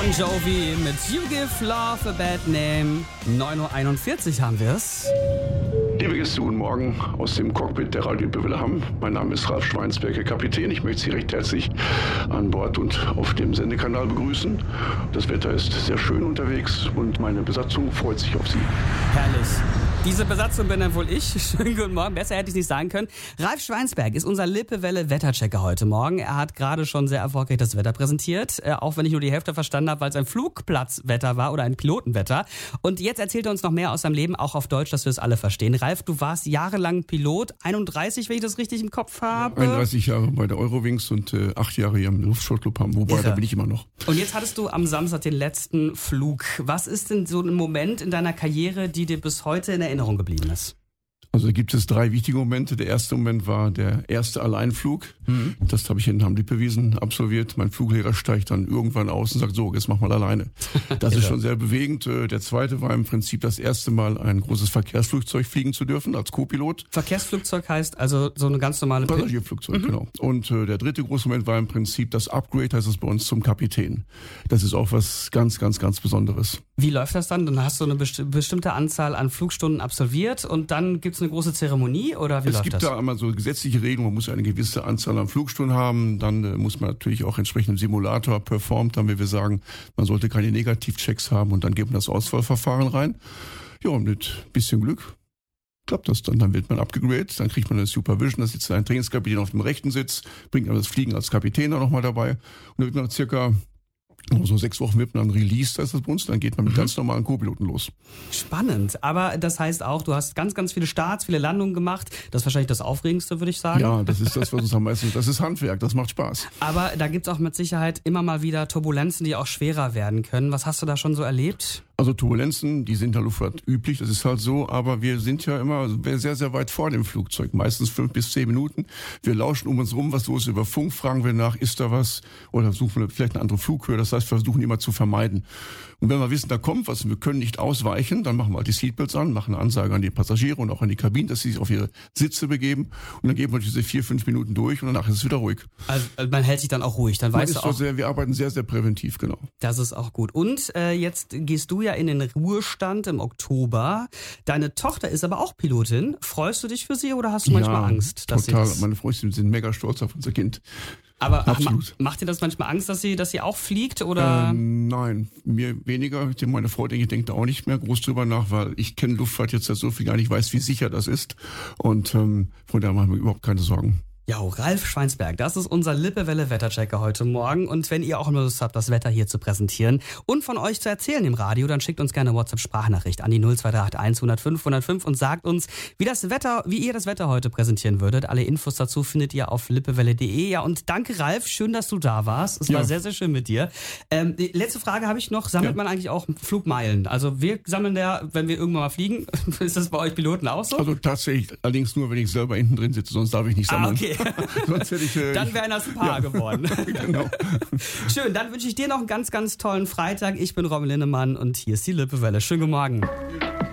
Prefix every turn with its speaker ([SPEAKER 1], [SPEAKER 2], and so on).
[SPEAKER 1] Bon Jovi mit You Give Love a Bad Name. 9.41 Uhr haben wir es.
[SPEAKER 2] Liebe Gäste, guten Morgen aus dem Cockpit der Radio Lippewelle Hamm. Mein Name ist Ralf Schweinsberg, Ihr Kapitän. Ich möchte Sie recht herzlich an Bord und auf dem Sendekanal begrüßen. Das Wetter ist sehr schön unterwegs und meine Besatzung freut sich auf Sie.
[SPEAKER 1] Herrlich. Diese Besatzung bin dann wohl ich. Schönen guten Morgen. Besser hätte ich es nicht sagen können. Ralf Schweinsberg ist unser Lippewelle-Wetterchecker heute Morgen. Er hat gerade schon sehr erfolgreich das Wetter präsentiert. Auch wenn ich nur die Hälfte verstanden habe, weil es ein Flugplatzwetter war oder ein Pilotenwetter. Und jetzt erzählt er uns noch mehr aus seinem Leben, auch auf Deutsch, dass wir es alle verstehen. Ralf, du warst jahrelang Pilot. 31, wenn ich das richtig im Kopf habe.
[SPEAKER 3] 31 Jahre bei der Eurowings und 8 Jahre hier im Luftsportclub Hamm. Wobei, da bin ich immer noch.
[SPEAKER 1] Und jetzt hattest du am Samstag den letzten Flug. Was ist denn so ein Moment in deiner Karriere, die dir bis heute in Erinnerung geblieben ist?
[SPEAKER 3] Also da gibt es 3 wichtige Momente. Der erste Moment war der erste Alleinflug. Das habe ich in Hamm-Lippewesen absolviert. Mein Fluglehrer steigt dann irgendwann aus und sagt, so, jetzt mach mal alleine. Das ist schon sehr bewegend. Der zweite war im Prinzip das erste Mal ein großes Verkehrsflugzeug fliegen zu dürfen als Co-Pilot.
[SPEAKER 1] Verkehrsflugzeug heißt also so eine ganz normale
[SPEAKER 3] Passagierflugzeug, genau. Und der dritte große Moment war im Prinzip das Upgrade, heißt es bei uns, zum Kapitän. Das ist auch was ganz, ganz, ganz Besonderes.
[SPEAKER 1] Wie läuft das dann? Dann hast du eine bestimmte Anzahl an Flugstunden absolviert und dann gibt es eine große Zeremonie oder wie läuft das? Es gibt da
[SPEAKER 3] einmal so gesetzliche Regeln, man muss eine gewisse Anzahl an Flugstunden haben, dann muss man natürlich auch entsprechend im Simulator performt haben, wie wir sagen, man sollte keine Negativchecks haben und dann gibt man das Auswahlverfahren rein. Ja, und mit bisschen Glück klappt das dann. Dann wird man abgegradet, dann kriegt man eine Supervision, da sitzt ein Trainingskapitän auf dem rechten Sitz, bringt man das Fliegen als Kapitän dann nochmal dabei und dann wird man nach circa so 6 Wochen wird man dann released, heißt das bei uns, dann geht man mit ganz normalen Co-Piloten los.
[SPEAKER 1] Spannend, aber das heißt auch, du hast ganz, ganz viele Starts, viele Landungen gemacht. Das ist wahrscheinlich das Aufregendste, würde ich sagen.
[SPEAKER 3] Ja, das ist das, was uns am meisten, das ist Handwerk, das macht Spaß.
[SPEAKER 1] Aber da gibt's auch mit Sicherheit immer mal wieder Turbulenzen, die auch schwerer werden können. Was hast du da schon so erlebt?
[SPEAKER 3] Also Turbulenzen, die sind in der Luftfahrt üblich, das ist halt so, aber wir sind ja immer sehr, sehr weit vor dem Flugzeug, meistens 5 bis 10 Minuten. Wir lauschen um uns rum, was los ist, über Funk fragen wir nach, ist da was? Oder suchen wir vielleicht eine andere Flughöhe, das heißt, wir versuchen immer zu vermeiden. Und wenn wir wissen, da kommt was und wir können nicht ausweichen, dann machen wir halt die Seatbelts an, machen eine Ansage an die Passagiere und auch an die Kabinen, dass sie sich auf ihre Sitze begeben und dann geben wir diese 4-5 Minuten durch und danach ist es wieder ruhig.
[SPEAKER 1] Also man hält sich dann auch ruhig, dann weißt du auch.
[SPEAKER 3] Wir arbeiten sehr, sehr präventiv, genau.
[SPEAKER 1] Das ist auch gut. Und jetzt gehst du ja in den Ruhestand im Oktober. Deine Tochter ist aber auch Pilotin. Freust du dich für sie oder hast du manchmal Angst?
[SPEAKER 3] Dass total. Meine Freunde sind mega stolz auf unser Kind.
[SPEAKER 1] Aber macht dir das manchmal Angst, dass sie auch fliegt? Oder?
[SPEAKER 3] Nein, mir weniger. Meine Frau, denkt da auch nicht mehr groß drüber nach, weil ich kenne Luftfahrt jetzt so viel gar nicht, weiß, wie sicher das ist. Und von daher machen wir überhaupt keine Sorgen.
[SPEAKER 1] Ja, Ralf Schweinsberg, das ist unser Lippewelle-Wetterchecker heute Morgen. Und wenn ihr auch immer Lust habt, das Wetter hier zu präsentieren und von euch zu erzählen im Radio, dann schickt uns gerne eine WhatsApp-Sprachnachricht an die 02381 105 105 und sagt uns, wie ihr das Wetter heute präsentieren würdet. Alle Infos dazu findet ihr auf lippewelle.de. Ja, und danke, Ralf. Schön, dass du da warst. Es war sehr, sehr schön mit dir. Die letzte Frage habe ich noch. Sammelt man eigentlich auch Flugmeilen? Also wir sammeln wenn wir irgendwann mal fliegen. Ist das bei euch Piloten auch so?
[SPEAKER 3] Also tatsächlich, allerdings nur, wenn ich selber hinten drin sitze, sonst darf ich nicht sammeln.
[SPEAKER 1] Okay.
[SPEAKER 3] Sonst hätte ich,
[SPEAKER 1] dann wären das ein Paar geworden.
[SPEAKER 3] Genau.
[SPEAKER 1] Schön, dann wünsche ich dir noch einen ganz, ganz tollen Freitag. Ich bin Robin Linnemann und hier ist die Lippewelle. Schönen guten Morgen.